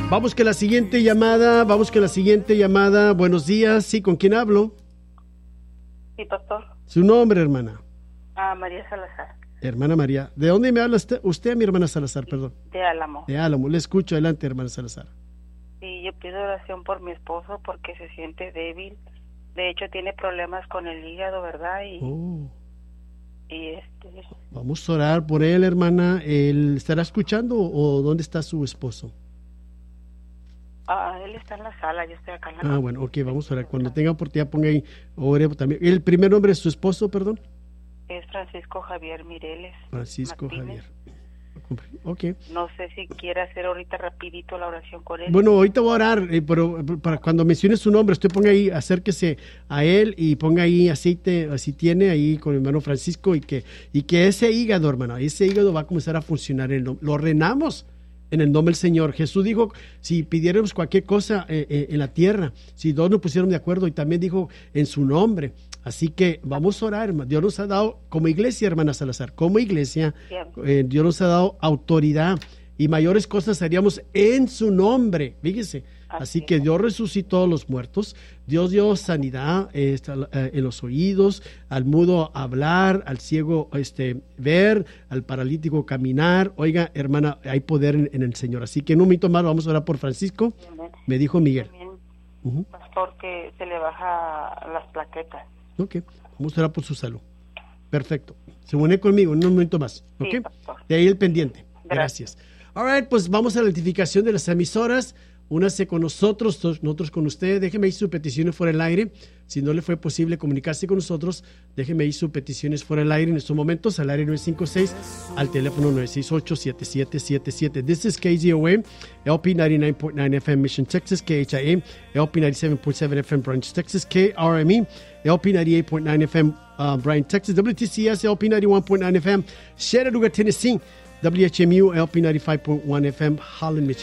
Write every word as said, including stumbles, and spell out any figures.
Vamos con la siguiente llamada, vamos con la siguiente llamada. Buenos días, sí, ¿con quién hablo? Sí, pastor. Su nombre, hermana. Ah, María Salazar. Hermana María, ¿de dónde me habla usted, usted mi hermana Salazar, perdón? De Álamo. De Álamo, le escucho, adelante, hermana Salazar. Sí, yo pido oración por mi esposo porque se siente débil. De hecho, tiene problemas con el hígado, ¿verdad? Y, Oh. y este... Vamos a orar por él, hermana. ¿Él estará escuchando o dónde está su esposo? Ah, él está en la sala, yo estoy acá en la Ah, casa. bueno, ok, vamos a orar. Cuando tenga oportunidad, ponga ahí, ore también. ¿El primer nombre es su esposo, perdón? Es Francisco Javier Mireles Francisco Martínez. Javier. Ok. No sé si quiere hacer ahorita rapidito la oración con él. Bueno, ahorita voy a orar, eh, pero para cuando mencione su nombre, usted ponga ahí, acérquese a él y ponga ahí aceite, si tiene ahí con el hermano Francisco, y que, y que ese hígado, hermano, ese hígado va a comenzar a funcionar. En el, lo ordenamos en el nombre del Señor. Jesús dijo, si pidiéramos cualquier cosa eh, eh, en la tierra, si dos nos pusieron de acuerdo, y también dijo en su nombre. Así que vamos a orar, hermano. Dios nos ha dado, como iglesia, hermana Salazar, como iglesia, eh, Dios nos ha dado autoridad, y mayores cosas haríamos en su nombre, fíjese. Así que Dios resucitó a los muertos, Dios dio sanidad eh, en los oídos, al mudo hablar, al ciego este, ver, al paralítico caminar. Oiga, hermana, hay poder en, en el Señor. Así que en un momento más vamos a orar por Francisco. Amén. Me dijo Miguel. También, Uh-huh. pastor, que se le baja las plaquetas. Ok, vamos a orar por su salud. Perfecto. Se une conmigo en un momento más. Ok. Sí, pastor. De ahí el pendiente. Gracias. Gracias. All right, pues vamos a la identificación de las emisoras. Únase con nosotros, nosotros con usted. Déjeme ahí sus peticiones fuera del aire. Si no le fue posible comunicarse con nosotros, déjeme ahí sus peticiones fuera del aire en estos momentos, al área nueve cinco seis, al teléfono nueve seis ocho, siete siete siete siete. This is K Z O A, L P ninety-nine point nine F M Mission, Texas, K H I A, L P ninety-seven point seven F M Branch, Texas, K R M E, L P ninety-eight point nine F M uh, Bryan, Texas, W T C S, L P ninety-one point nine F M, Chattanooga, Tennessee, W H M U, L P ninety-five point one F M, Holland, Michigan.